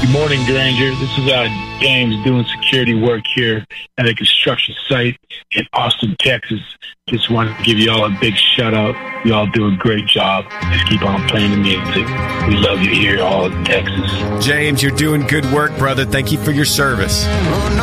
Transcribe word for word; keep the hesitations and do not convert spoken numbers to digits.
Good morning, Granger. This is uh, James doing security work here at a construction site in Austin, Texas. Just wanted to give you all a big shout out. You all do a great job. Just keep on playing the music. We love you here, all in Texas. James, you're doing good work, brother. Thank you for your service.